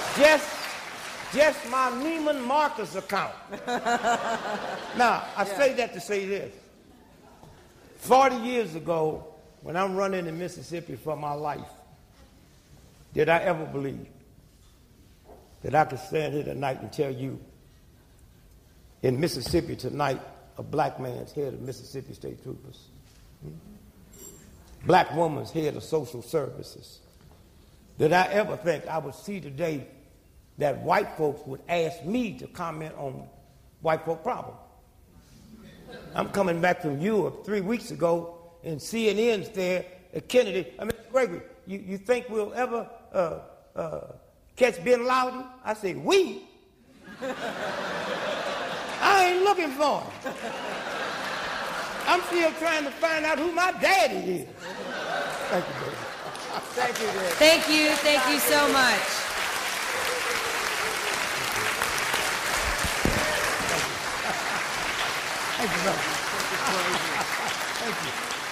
Just my Neiman Marcus account. Now, I say that to say this. 40 years ago, when I'm running in Mississippi for my life, did I ever believe that I could stand here tonight and tell you in Mississippi tonight, a black man's head of Mississippi State Troopers, black woman's head of social services, did I ever think I would see today that white folks would ask me to comment on white folk problem? I'm coming back from Europe 3 weeks ago, and CNN's there at Kennedy. I mean, Gregory, you think we'll ever catch Bin Laden? I said, we? I ain't looking for him. I'm still trying to find out who my daddy is. Thank you, baby. Thank you, Dad. Thank you so much. Thank you, brother. Thank you.